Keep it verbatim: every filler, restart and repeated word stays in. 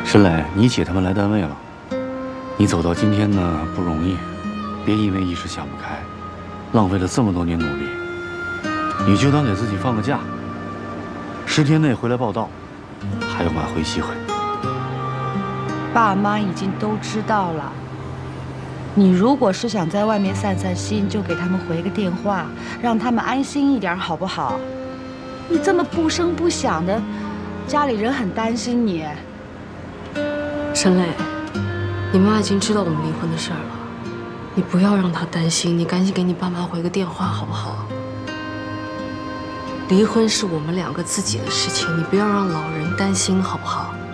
申磊，你姐他们来单位了，你走到今天呢不容易，别因为一时想不开，浪费了这么多年努力。你就当给自己放个假，十天内回来报道，还有挽回机会。 爸妈已经都知道了。你如果是想在外面散散心，就给他们回个电话，让他们安心一点，好不好？你这么不声不响的，家里人很担心你。 申磊，你妈已经知道我们离婚的事儿了，你不要让她担心，你赶紧给你爸妈回个电话，好不好？离婚是我们两个自己的事情，你不要让老人担心，好不好？